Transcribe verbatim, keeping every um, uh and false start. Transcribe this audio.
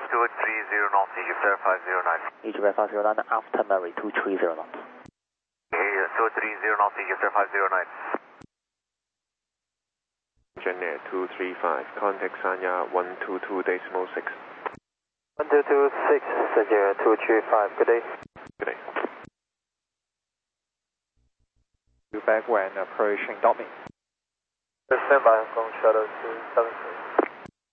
two three zero knots, Egypt five zero nine. Egypt five zero nine after Mary two three zero knots. Okay, two three zero knots, Egypt five zero nine. Janet two three five, contact Sanya one two two decimal six. one two two six, Sanya two three five, good day. Good day. You back when approaching Domi. Stand by, Hong Kong Shuttle two seven three.